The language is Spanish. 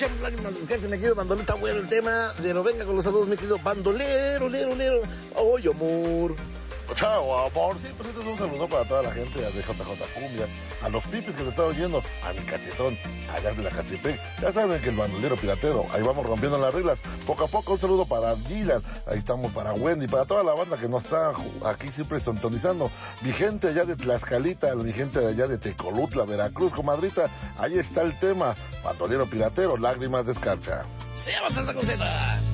escuchamos Lágrimas de Escarcha, mi querido bandolero. Está bueno el tema, pero venga con los saludos, mi querido bandolero, lero. Oye, amor. Chao, amor. Sí, pues este es un saludo para toda la gente de JJ Cumbia, a los pipis que se están oyendo, a mi cachetón, allá de la Cachepec. Ya saben que el bandolero piratero, ahí vamos rompiendo las reglas. Poco a poco, un saludo para Dylan, ahí estamos para Wendy, para toda la banda que nos está aquí siempre sintonizando. Mi gente allá de Tlaxcalita, mi gente de allá de Tecolutla, Veracruz, comadrita, ahí está el tema, bandolero piratero, Lágrimas de Escarcha. ¡Se avanza esta coseta!